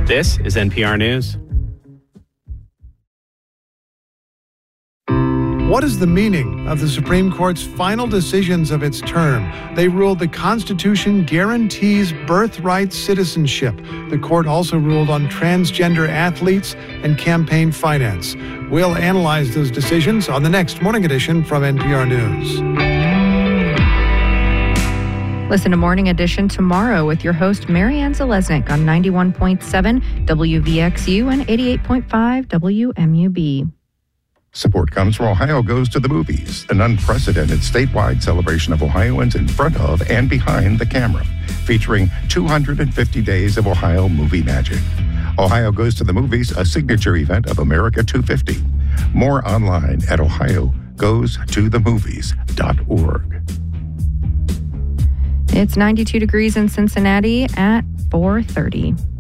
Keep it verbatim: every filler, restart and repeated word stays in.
This is N P R News. What is the meaning of the Supreme Court's final decisions of its term? They ruled the Constitution guarantees birthright citizenship. The court also ruled on transgender athletes and campaign finance. We'll analyze those decisions on the next Morning Edition from N P R News. Listen to Morning Edition tomorrow with your host, Marianne Zalesnik, on ninety-one point seven W V X U and eighty-eight point five W M U B. Support comes from Ohio Goes to the Movies, an unprecedented statewide celebration of Ohioans in front of and behind the camera, featuring two hundred fifty days of Ohio movie magic. Ohio Goes to the Movies, a signature event of America two fifty. More online at ohio goes to the movies dot org. It's ninety-two degrees in Cincinnati at four thirty.